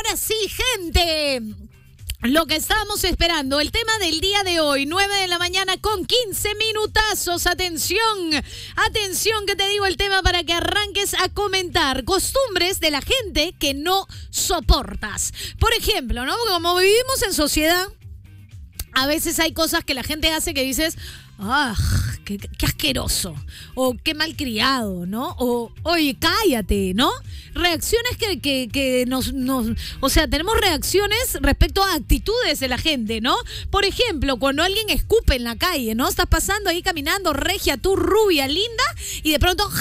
ahora sí, gente. Lo que estábamos esperando, el tema del día de hoy, 9 de la mañana con 15 minutazos. Atención, atención que te digo el tema para que arranques a comentar. Costumbres de la gente que no soportas. Por ejemplo, ¿no? Como vivimos en sociedad, a veces hay cosas que la gente hace que dices, ¡ah! Qué asqueroso! O qué malcriado, ¿no? O, oye, cállate, ¿no? Reacciones que nos... O sea, tenemos reacciones respecto a actitudes de la gente, ¿no? Por ejemplo, cuando alguien escupe en la calle, ¿no? Estás pasando ahí caminando, regia, tú rubia, linda, y de pronto...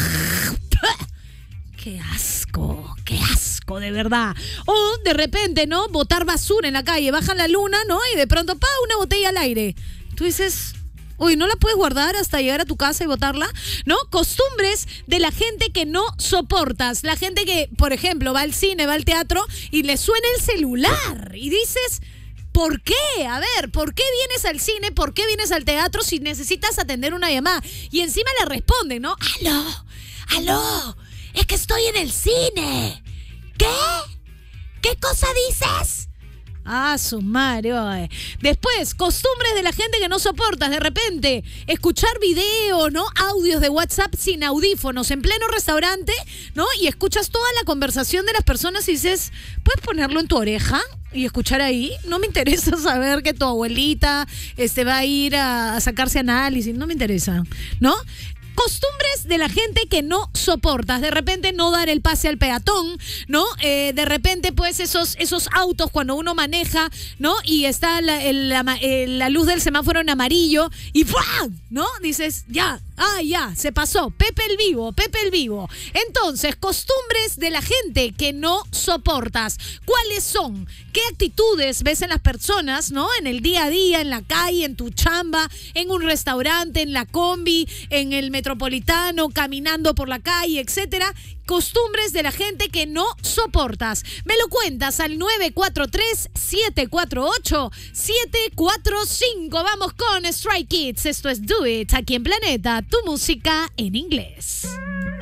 ¡Qué asco! ¡Qué asco, de verdad! O de repente, ¿no? Botar basura en la calle, baja la luna, ¿no? Y de pronto, ¡pa! Una botella al aire. Tú dices... Uy, ¿no la puedes guardar hasta llegar a tu casa y botarla? ¿No? Costumbres de la gente que no soportas. La gente que, por ejemplo, va al cine, va al teatro y le suena el celular. Y dices, ¿por qué? A ver, ¿por qué vienes al cine? ¿Por qué vienes al teatro si necesitas atender una llamada? Y encima le responden, ¿no? ¡Aló! Es que estoy en el cine. ¿Qué? ¿Qué cosa dices? Ah, su madre. Después, costumbres de la gente que no soportas. De repente, escuchar video, ¿no? Audios de WhatsApp sin audífonos en pleno restaurante, ¿no? Y escuchas toda la conversación de las personas y dices, ¿puedes ponerlo en tu oreja y escuchar ahí? No me interesa saber que tu abuelita va a ir a sacarse análisis. No me interesa, ¿no? Costumbres de la gente que no soportas. De repente no dar el pase al peatón, ¿no? De repente, pues, esos autos cuando uno maneja, ¿no? Y está la luz del semáforo en amarillo y ¡pum! ¿No? Dices, ya, se pasó. Pepe el Vivo. Entonces, costumbres de la gente que no soportas. ¿Cuáles son? ¿Qué actitudes ves en las personas, ¿no? En el día a día, en la calle, en tu chamba, en un restaurante, en la combi, en el metropolitano, caminando por la calle, etcétera. Costumbres de la gente que no soportas. Me lo cuentas al 943-748-745. Vamos con Stray Kids. Esto es Do It, aquí en Planeta, tu música en inglés.